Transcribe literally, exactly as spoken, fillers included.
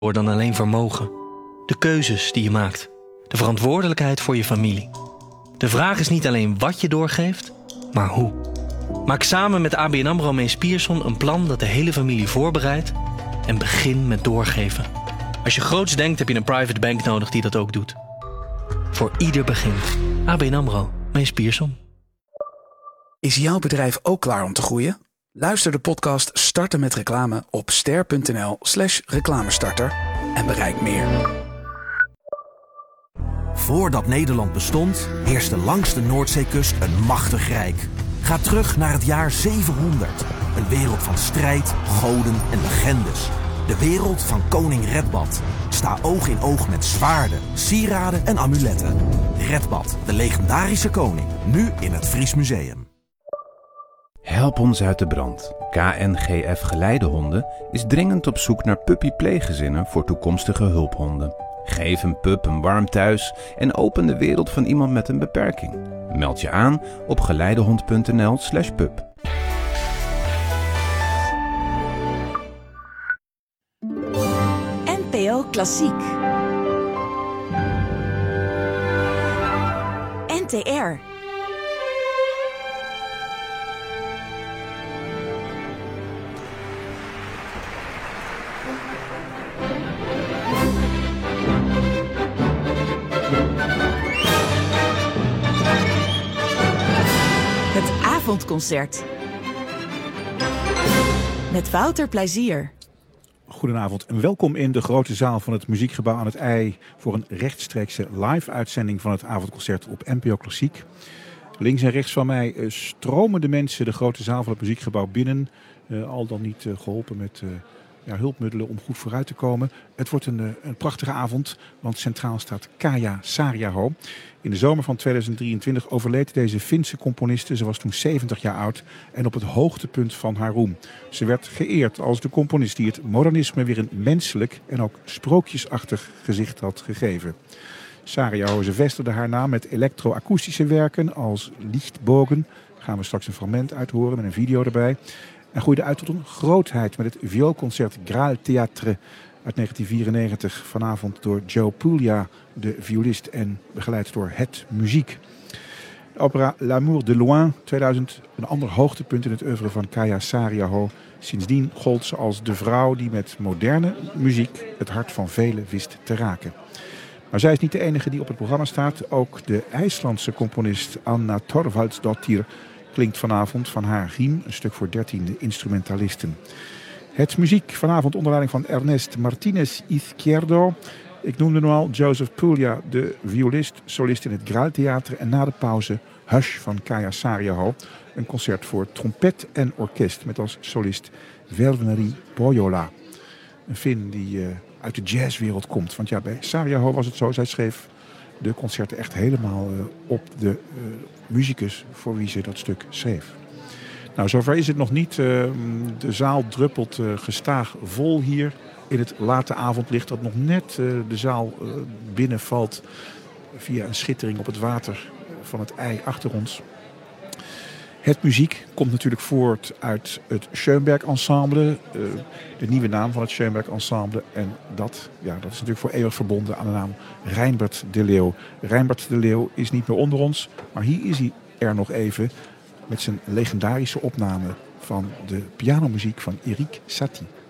dan alleen vermogen. De keuzes die je maakt. De verantwoordelijkheid voor je familie. De vraag is niet alleen wat je doorgeeft, maar hoe. Maak samen met A B N AMRO Mees Pierson een plan dat de hele familie voorbereidt en begin met doorgeven. Als je groots denkt heb je een private bank nodig die dat ook doet. Voor ieder begin. A B N AMRO Mees Pierson. Is jouw bedrijf ook klaar om te groeien? Luister de podcast Starten met Reclame op ster.nl slash reclamestarter en bereik meer. Voordat Nederland bestond, heerste langs de Noordzeekust een machtig rijk. Ga terug naar het jaar zevenhonderd. Een wereld van strijd, goden en legendes. De wereld van koning Redbad. Sta oog in oog met zwaarden, sieraden en amuletten. Redbad, de legendarische koning. Nu in het Fries Museum. Help ons uit de brand. K N G F Geleidehonden is dringend op zoek naar puppy-pleeggezinnen voor toekomstige hulphonden. Geef een pup een warm thuis en open de wereld van iemand met een beperking. Meld je aan op geleidehond.nl slash pup. N P O Klassiek. N T R. Het avondconcert. Met Wouter Plezier. Goedenavond en welkom in de grote zaal van het Muziekgebouw aan het IJ voor een rechtstreekse live-uitzending van het avondconcert op N P O Klassiek. Links en rechts van mij uh, stromen de mensen de grote zaal van het Muziekgebouw binnen, uh, al dan niet uh, geholpen met uh, ja, hulpmiddelen om goed vooruit te komen. Het wordt een, uh, een prachtige avond, want centraal staat Kaija Saariaho. In de zomer van tweeduizend drieëntwintig overleed deze Finse componiste. Ze was toen zeventig jaar oud en op het hoogtepunt van haar roem. Ze werd geëerd als de componist die het modernisme weer een menselijk en ook sprookjesachtig gezicht had gegeven. Saariaho, ze vestigde haar naam met elektro-akoestische werken als Lichtbogen. Daar gaan we straks een fragment uit horen met een video erbij. En groeide uit tot een grootheid met het vioolconcert Graal Theatre uit negentien vierennegentig. Vanavond door Joe Puglia, de violist, en begeleid door Het Muziek. De opera L'amour de loin, tweeduizend, een ander hoogtepunt in het oeuvre van Kaija Saariaho. Sindsdien gold ze als de vrouw die met moderne muziek het hart van velen wist te raken. Maar zij is niet de enige die op het programma staat. Ook de IJslandse componist Anna Thorvaldsdottir klinkt vanavond van haar riem, een stuk voor dertien instrumentalisten. Het Muziek vanavond onder leiding van Ernest Martinez Izquierdo. Ik noemde nu al Joseph Puglia, de violist, solist in het Graal Theatre. En na de pauze Hush van Kaija Saariaho. Een concert voor trompet en orkest met als solist Verneri Pohjola. Een Fin die uh, uit de jazzwereld komt. Want ja, bij Saariaho was het zo, zij schreef de concerten echt helemaal uh, op de uh, muzikus voor wie ze dat stuk schreef. Nou, zover is het nog niet. Uh, de zaal druppelt uh, gestaag vol hier in het late avondlicht dat nog net uh, de zaal uh, binnenvalt via een schittering op het water van het IJ achter ons. Het Muziek komt natuurlijk voort uit het Schoenberg Ensemble, uh, de nieuwe naam van het Schoenberg Ensemble. En dat, ja, dat is natuurlijk voor eeuwig verbonden aan de naam Reinbert de Leeuw. Reinbert de Leeuw is niet meer onder ons, maar hier is hij er nog even met zijn legendarische opname van de pianomuziek van Erik Satie.